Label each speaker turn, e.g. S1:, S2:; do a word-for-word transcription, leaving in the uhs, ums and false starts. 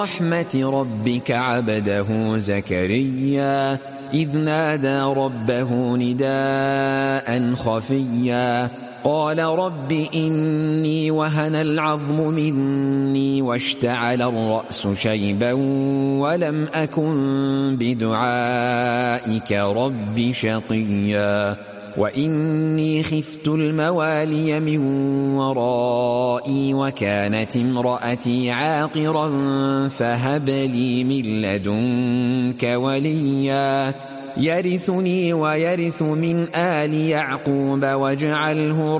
S1: رحمة ربك عبده زكريا إذ نادى ربه نداء خفيا قال رب إني وهن العظم مني واشتعل الرأس شيبا ولم أكن بدعائك رب شقيا وإني خفت الموالي من ورائي وكانت امرأتي عاقرا فهب لي من لدنك وليا يرثني ويرث من آل يعقوب واجعله